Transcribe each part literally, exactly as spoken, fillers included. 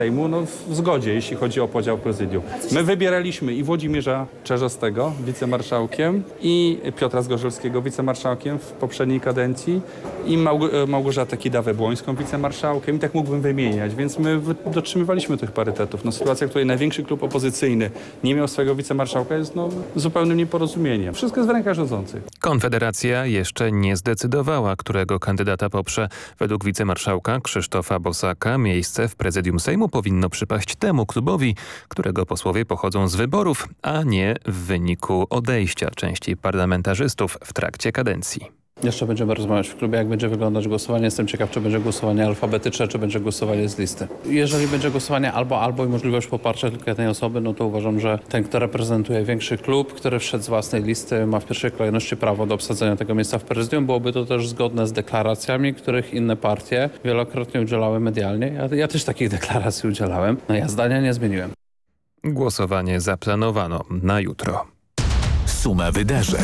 Sejmu no, w zgodzie, jeśli chodzi o podział prezydium. My wybieraliśmy i Włodzimierza Czarzastego wicemarszałkiem i Piotra Zgorzelskiego wicemarszałkiem w poprzedniej kadencji i Małg- Małgorzatę Kidawę-Błońską wicemarszałkiem i tak mógłbym wymieniać, więc my w- dotrzymywaliśmy tych parytetów. No, sytuacja, w której największy klub opozycyjny nie miał swojego wicemarszałka jest no, zupełnym nieporozumieniem. Wszystko jest w rękach rządzących. Konfederacja jeszcze nie zdecydowała, którego kandydata poprze. Według wicemarszałka Krzysztofa Bosaka miejsce w prezydium Sejmu powinno przypaść temu klubowi, którego posłowie pochodzą z wyborów, a nie w wyniku odejścia części parlamentarzystów w trakcie kadencji. Jeszcze będziemy rozmawiać w klubie, jak będzie wyglądać głosowanie. Jestem ciekaw, czy będzie głosowanie alfabetyczne, czy będzie głosowanie z listy. Jeżeli będzie głosowanie albo, albo i możliwość poparcia tylko jednej osoby, no to uważam, że ten, kto reprezentuje większy klub, który wszedł z własnej listy, ma w pierwszej kolejności prawo do obsadzenia tego miejsca w prezydium. Byłoby to też zgodne z deklaracjami, których inne partie wielokrotnie udzielały medialnie. Ja, ja też takich deklaracji udzielałem. No ja zdania nie zmieniłem. Głosowanie zaplanowano na jutro. Suma wydarzeń.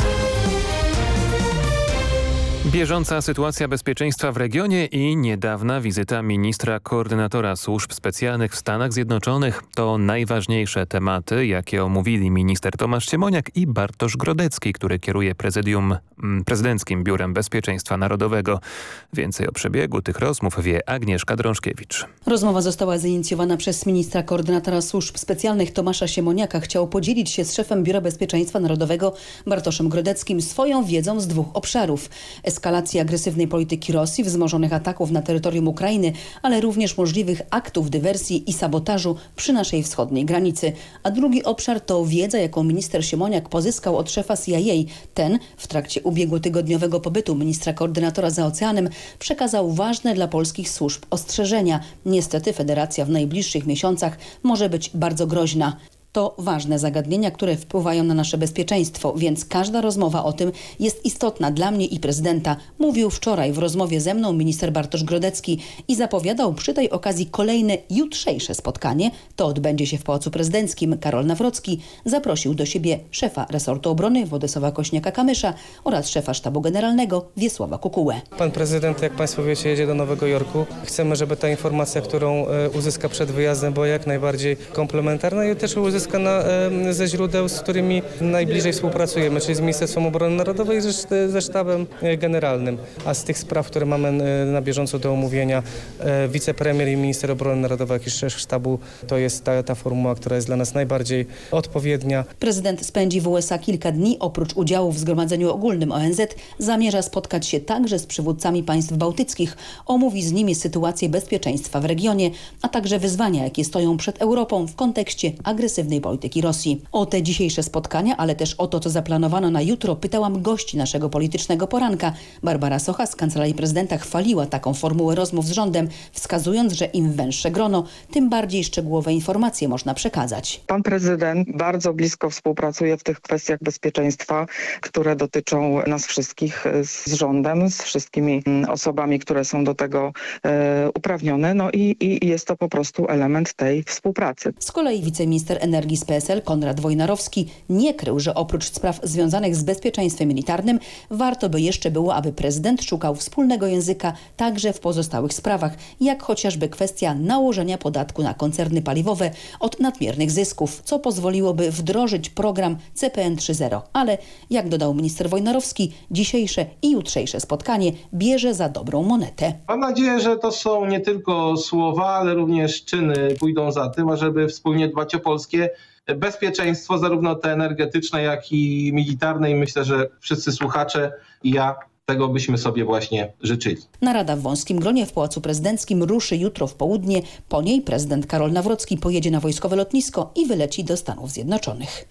Bieżąca sytuacja bezpieczeństwa w regionie i niedawna wizyta ministra koordynatora służb specjalnych w Stanach Zjednoczonych to najważniejsze tematy, jakie omówili minister Tomasz Siemoniak i Bartosz Grodecki, który kieruje prezydium, prezydenckim Biurem Bezpieczeństwa Narodowego. Więcej o przebiegu tych rozmów wie Agnieszka Drążkiewicz. Rozmowa została zainicjowana przez ministra koordynatora służb specjalnych Tomasza Siemoniaka. Chciał podzielić się z szefem Biura Bezpieczeństwa Narodowego Bartoszem Grodeckim swoją wiedzą z dwóch obszarów. Eskalacji agresywnej polityki Rosji, wzmożonych ataków na terytorium Ukrainy, ale również możliwych aktów dywersji i sabotażu przy naszej wschodniej granicy. A drugi obszar to wiedza, jaką minister Siemoniak pozyskał od szefa C I A. Ten w trakcie ubiegłotygodniowego pobytu ministra koordynatora za oceanem przekazał ważne dla polskich służb ostrzeżenia. Niestety federacja w najbliższych miesiącach może być bardzo groźna. To ważne zagadnienia, które wpływają na nasze bezpieczeństwo, więc każda rozmowa o tym jest istotna dla mnie i prezydenta, mówił wczoraj w rozmowie ze mną minister Bartosz Grodecki i zapowiadał przy tej okazji kolejne jutrzejsze spotkanie. To odbędzie się w Pałacu Prezydenckim. Karol Nawrocki zaprosił do siebie szefa resortu obrony Władysława Kośniaka-Kamysza oraz szefa sztabu generalnego Wiesława Kukułę. Pan prezydent, jak państwo wiecie, jedzie do Nowego Jorku. Chcemy, żeby ta informacja, którą uzyska przed wyjazdem, była jak najbardziej komplementarna i też uzyska Na, ze źródeł, z którymi najbliżej współpracujemy, czyli z Ministerstwem Obrony Narodowej i ze, ze Sztabem Generalnym. A z tych spraw, które mamy na bieżąco do omówienia, wicepremier i minister obrony narodowej, jak i szef sztabu, to jest ta, ta formuła, która jest dla nas najbardziej odpowiednia. Prezydent spędzi w U S A kilka dni. Oprócz udziału w Zgromadzeniu Ogólnym O N Z zamierza spotkać się także z przywódcami państw bałtyckich. Omówi z nimi sytuację bezpieczeństwa w regionie, a także wyzwania, jakie stoją przed Europą w kontekście agresywnej polityki Rosji. O te dzisiejsze spotkania, ale też o to, co zaplanowano na jutro, pytałam gości naszego politycznego poranka. Barbara Socha z Kancelarii Prezydenta chwaliła taką formułę rozmów z rządem, wskazując, że im węższe grono, tym bardziej szczegółowe informacje można przekazać. Pan prezydent bardzo blisko współpracuje w tych kwestiach bezpieczeństwa, które dotyczą nas wszystkich z rządem, z wszystkimi osobami, które są do tego e, uprawnione. No i, i jest to po prostu element tej współpracy. Z kolei wiceminister energii z P S L Konrad Wojnarowski nie krył, że oprócz spraw związanych z bezpieczeństwem militarnym warto by jeszcze było, aby prezydent szukał wspólnego języka także w pozostałych sprawach, jak chociażby kwestia nałożenia podatku na koncerny paliwowe od nadmiernych zysków, co pozwoliłoby wdrożyć program C P N trzy zero. Ale, jak dodał minister Wojnarowski, dzisiejsze i jutrzejsze spotkanie bierze za dobrą monetę. Mam nadzieję, że to są nie tylko słowa, ale również czyny pójdą za tym, ażeby wspólnie dbać o polskie bezpieczeństwo, zarówno te energetyczne, jak i militarne, i myślę, że wszyscy słuchacze i ja tego byśmy sobie właśnie życzyli. Narada w wąskim gronie w Pałacu Prezydenckim ruszy jutro w południe. Po niej prezydent Karol Nawrocki pojedzie na wojskowe lotnisko i wyleci do Stanów Zjednoczonych.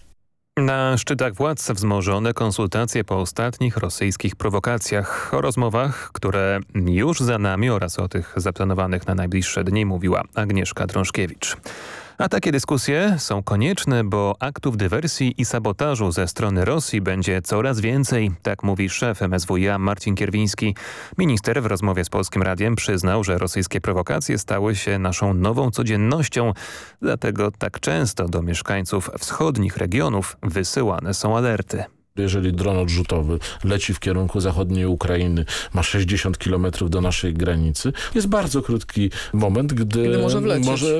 Na szczytach władz wzmożone konsultacje po ostatnich rosyjskich prowokacjach. O rozmowach, które już za nami oraz o tych zaplanowanych na najbliższe dni mówiła Agnieszka Drążkiewicz. A takie dyskusje są konieczne, bo aktów dywersji i sabotażu ze strony Rosji będzie coraz więcej, tak mówi szef M S W iA Marcin Kierwiński. Minister w rozmowie z Polskim Radiem przyznał, że rosyjskie prowokacje stały się naszą nową codziennością, dlatego tak często do mieszkańców wschodnich regionów wysyłane są alerty. Jeżeli dron odrzutowy leci w kierunku zachodniej Ukrainy, ma sześćdziesiąt kilometrów do naszej granicy, jest bardzo krótki moment, gdy może wlecieć. może